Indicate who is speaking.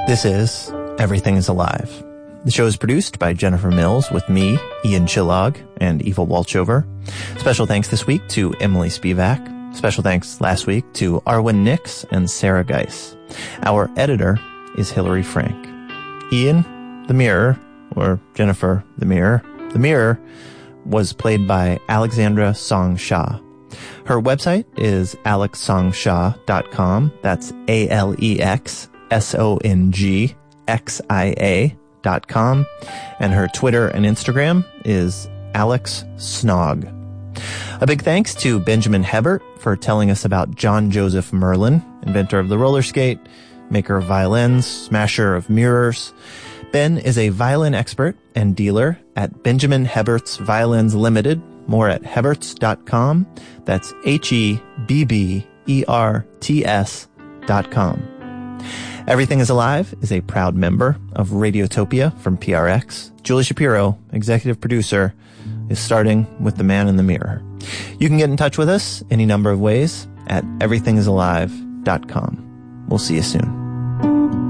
Speaker 1: This is Everything is Alive. The show is produced by Jennifer Mills with me, Ian Chillog, and Eva Walchover. Special thanks this week to Emily Spivak. Special thanks last week to Arwen Nix and Sarah Geiss. Our editor is Hillary Frank. Ian, the Mirror, or Jennifer, the Mirror, was played by Alexandra Song Shah. Her website is alexsongshah.com. That's ALEXSONGXIA.com. And her Twitter and Instagram is Alex Snog. A big thanks to Benjamin Hebert for telling us about John Joseph Merlin, inventor of the roller skate, maker of violins, smasher of mirrors. Ben is a violin expert and dealer at Benjamin Hebert's Violins Limited. More at heberts.com. That's HEBBERTS.com. Everything is Alive is a proud member of Radiotopia from PRX. Julie Shapiro, executive producer, is starting with The Man in the Mirror. You can get in touch with us any number of ways at everythingisalive.com. We'll see you soon.